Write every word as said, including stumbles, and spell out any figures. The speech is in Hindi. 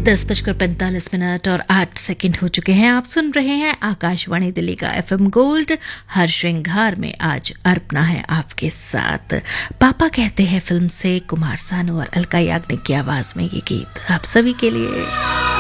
दस बजकर पैंतालीस मिनट और आठ सेकंड हो चुके हैं। आप सुन रहे हैं आकाशवाणी दिल्ली का एफएम गोल्ड। हर श्रृंगार में आज अर्पणा है आपके साथ। पापा कहते हैं फिल्म से कुमार सानू और अलका याग्निक की आवाज में ये गीत आप सभी के लिए।